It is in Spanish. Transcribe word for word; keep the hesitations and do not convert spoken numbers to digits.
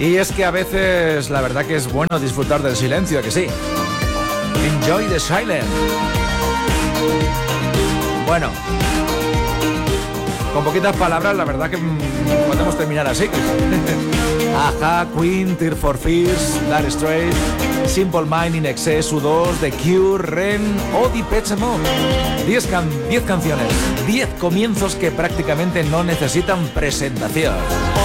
Y es que a veces la verdad que es bueno disfrutar del silencio, ¿a que sí? Enjoy the silence. Bueno, con poquitas palabras, la verdad que podemos terminar así. Ajá, Queen, Tears for Fears, Dire Straits, Simple Mind, In Excess, U dos, The Cure, Ren o Depeche Mode. diez can- diez canciones, diez comienzos que prácticamente no necesitan presentación.